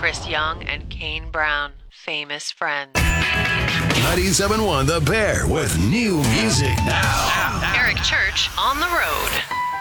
Chris Young and Kane Brown, famous friends. 97.1 The Bear with new music now. Eric Church on the road.